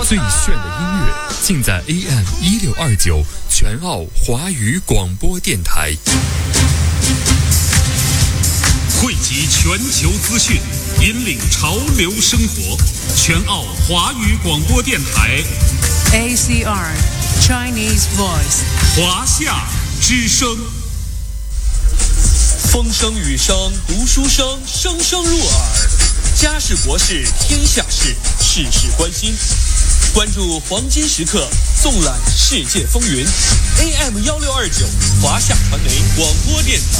最炫的音乐尽在 AM1629全澳华语广播电台， 汇集全球资讯，引领潮流生活。全澳华语广播电台 ACR Chinese Voice 华夏之声。 风声雨声读书声，声声入耳。家事国事天下事，事事关心。关注黄金时刻，纵览世界风云。AM1629华夏传媒广播电台。